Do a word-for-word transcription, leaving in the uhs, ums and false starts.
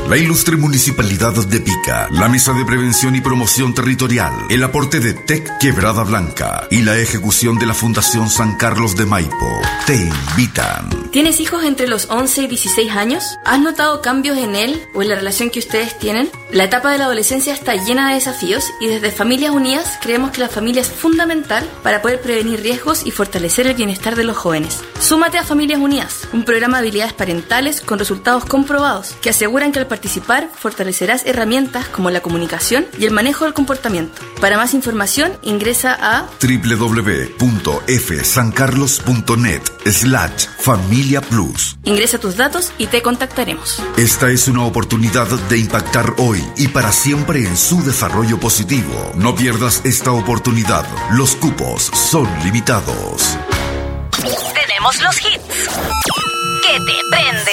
La ilustre Municipalidad de Pica, la Mesa de Prevención y Promoción Territorial, el aporte de T E C Quebrada Blanca y la ejecución de la Fundación San Carlos de Maipo te invitan. ¿Tienes hijos entre los once y dieciséis años? ¿Has notado cambios en él o en la relación que ustedes tienen? La etapa de la adolescencia está llena de desafíos y desde Familias Unidas creemos que la familia es fundamental para poder prevenir riesgos y fortalecer el bienestar de los jóvenes. Súmate a Familias Unidas, un programa de habilidades parentales con resultados comprobados que aseguran que al participar fortalecerás herramientas como la comunicación y el manejo del comportamiento. Para más información ingresa a doble u doble u doble u punto f san carlos punto net slash familia plus. Ingresa tus datos y te contactaremos. Esta es una oportunidad de impactar hoy y para siempre en su desarrollo positivo. No pierdas esta oportunidad. Los cupos son limitados. Tenemos los hits que te prenden.